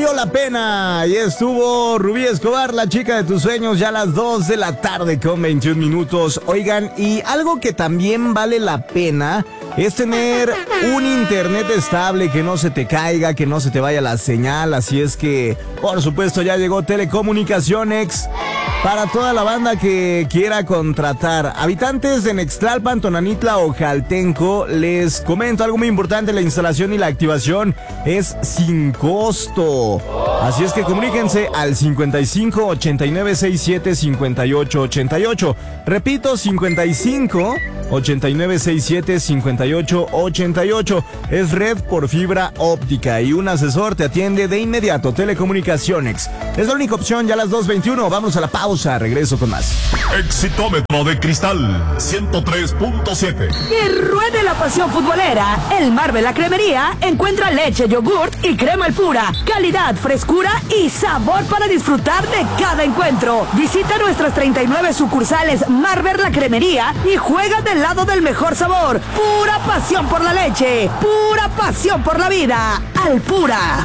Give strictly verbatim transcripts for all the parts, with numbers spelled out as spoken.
valió la pena. Y estuvo Rubí Escobar, la chica de tus sueños, ya a las dos de la tarde con veintiún minutos. Oigan, y algo que también vale la pena es tener un internet estable, que no se te caiga, que no se te vaya la señal. Así es que, por supuesto, ya llegó Telecomunicaciones para toda la banda que quiera contratar. Habitantes de Nextlalpan, Tonanitla o Jaltenco, les comento algo muy importante: la instalación y la activación es sin costo. Así es que comuníquense al cincuenta y cinco, ochenta y nueve, sesenta y siete, cincuenta y ocho, ochenta y ocho. Repito, cincuenta y cinco, ochenta y nueve, sesenta y siete, cincuenta y ocho, ochenta y ocho. Es red por fibra óptica y un asesor te atiende de inmediato. Telecomunicaciones es la única opción. Ya a las dos veintiuno, vamos a la pausa, regreso con más. Exitómetro de Cristal ciento tres punto siete. Que ruede la pasión futbolera. El Marvel La Cremería encuentra leche, yogurt y crema al pura, calidad, frescura y sabor para disfrutar de cada encuentro. Visita nuestras treinta y nueve sucursales Marvel La Cremería y juega del lado del mejor sabor. Pura pasión por la leche, pura pasión por la vida. Al Pura.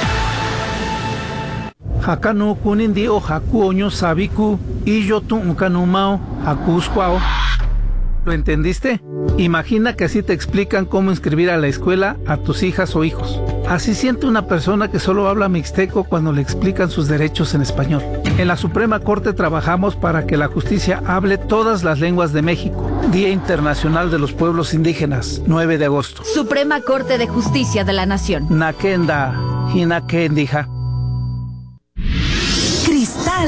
Hakano kunindi o haku oño sabiku y yo tu unkanumao hakuskwao. ¿Lo entendiste? Imagina que así te explican cómo inscribir a la escuela a tus hijas o hijos. Así siente una persona que solo habla mixteco cuando le explican sus derechos en español. En la Suprema Corte trabajamos para que la justicia hable todas las lenguas de México. Día Internacional de los Pueblos Indígenas, nueve de agosto. Suprema Corte de Justicia de la Nación. Nakenda, hinakendija. Cristal.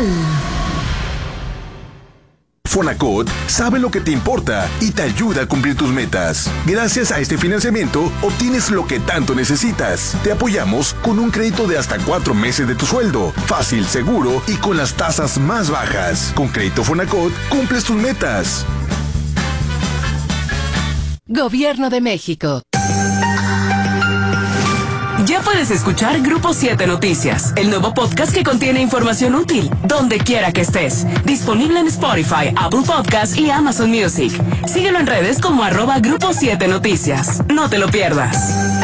Fonacot sabe lo que te importa y te ayuda a cumplir tus metas. Gracias a este financiamiento, obtienes lo que tanto necesitas. Te apoyamos con un crédito de hasta cuatro meses de tu sueldo. Fácil, seguro y con las tasas más bajas. Con Crédito Fonacot, cumples tus metas. Gobierno de México. Ya puedes escuchar Grupo siete Noticias, el nuevo podcast que contiene información útil, donde quiera que estés. Disponible en Spotify, Apple Podcasts y Amazon Music. Síguelo en redes como arroba Grupo siete Noticias. No te lo pierdas.